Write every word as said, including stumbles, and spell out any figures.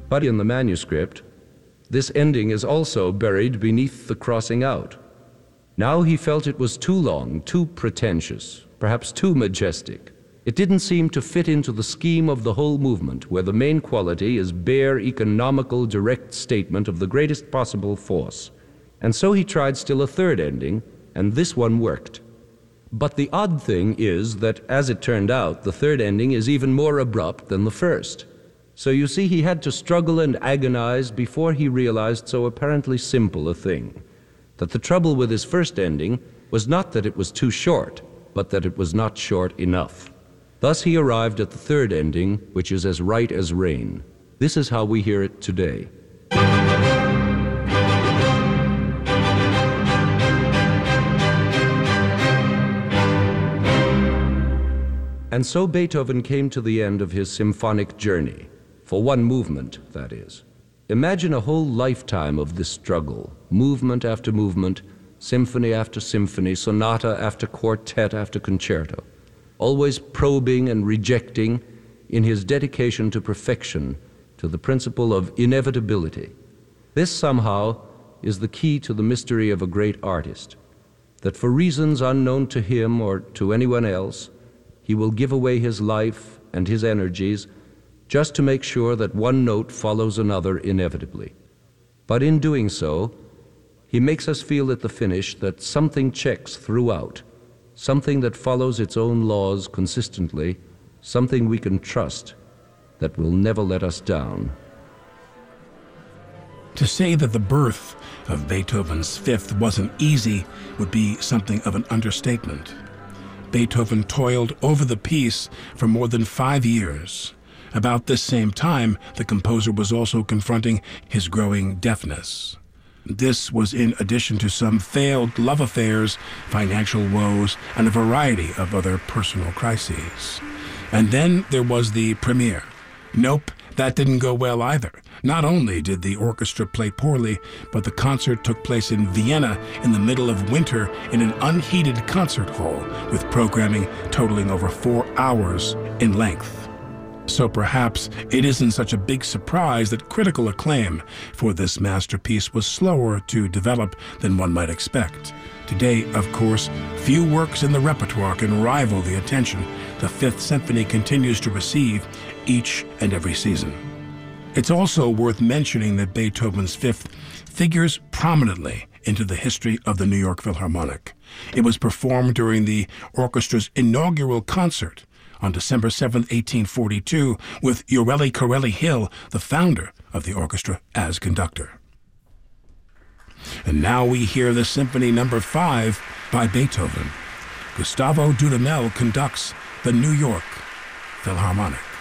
But in the manuscript, this ending is also buried beneath the crossing out. Now he felt it was too long, too pretentious, perhaps too majestic. It didn't seem to fit into the scheme of the whole movement, where the main quality is bare, economical, direct statement of the greatest possible force. And so he tried still a third ending, and this one worked. But the odd thing is that, as it turned out, the third ending is even more abrupt than the first. So you see, he had to struggle and agonize before he realized so apparently simple a thing, that the trouble with his first ending was not that it was too short, but that it was not short enough. Thus he arrived at the third ending, which is as right as rain. This is how we hear it today. And so Beethoven came to the end of his symphonic journey, for one movement, that is. Imagine a whole lifetime of this struggle, movement after movement, symphony after symphony, sonata after quartet after concerto, always probing and rejecting in his dedication to perfection, to the principle of inevitability. This somehow is the key to the mystery of a great artist, that for reasons unknown to him or to anyone else, he will give away his life and his energies just to make sure that one note follows another inevitably. But in doing so, he makes us feel at the finish that something checks throughout, something that follows its own laws consistently, something we can trust, that will never let us down. To say that the birth of Beethoven's Fifth wasn't easy would be something of an understatement. Beethoven toiled over the piece for more than five years. About this same time, the composer was also confronting his growing deafness. This was in addition to some failed love affairs, financial woes, and a variety of other personal crises. And then there was the premiere. Nope, that didn't go well either. Not only did the orchestra play poorly, but the concert took place in Vienna in the middle of winter in an unheated concert hall with programming totaling over four hours in length. So perhaps it isn't such a big surprise that critical acclaim for this masterpiece was slower to develop than one might expect. Today, of course, few works in the repertoire can rival the attention the Fifth Symphony continues to receive each and every season. It's also worth mentioning that Beethoven's Fifth figures prominently into the history of the New York Philharmonic. It was performed during the orchestra's inaugural concert on December seventh, eighteen forty-two, with Ureli Corelli Hill, the founder of the orchestra, as conductor. And now we hear the Symphony Number Five by Beethoven. Gustavo Dudamel conducts the New York Philharmonic.